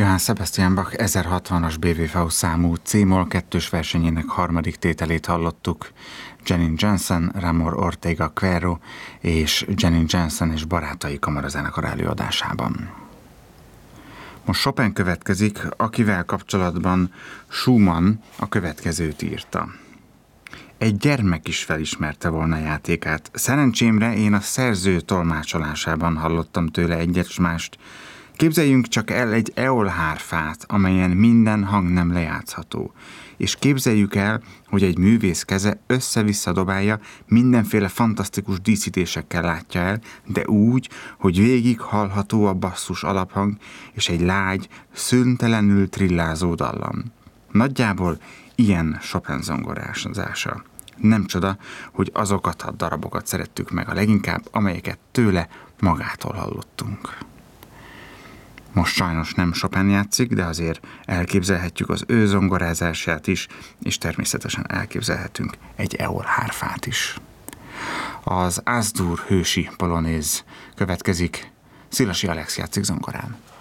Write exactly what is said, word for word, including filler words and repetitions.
Johann Sebastian Bach ezerhatvanas bé vé vé számú C-moll kettős versenyének harmadik tételét hallottuk. Janine Jansen, Ramón Ortega Quero és Janine Jansen és barátai kamarazenekar előadásában. Most Chopin következik, akivel kapcsolatban Schumann a következőt írta. Egy gyermek is felismerte volna játékát. Szerencsémre én a szerző tolmácsolásában hallottam tőle egyet-mást. Képzeljünk csak el egy eolhárfát, amelyen minden hang nem lejátszható. És képzeljük el, hogy egy művész keze össze-vissza dobálja, mindenféle fantasztikus díszítésekkel látja el, de úgy, hogy végig hallható a basszus alaphang és egy lágy, szüntelenül trillázó dallam. Nagyjából ilyen Chopin zongorázása. Nem csoda, hogy azokat a darabokat szerettük meg a leginkább, amelyeket tőle magától hallottunk. Most sajnos nem Chopin játszik, de azért elképzelhetjük az ő zongorázását is, és természetesen elképzelhetünk egy eolhárfát is. Az As-dur hősi polonéz következik, Szilasi Alex játszik zongorán.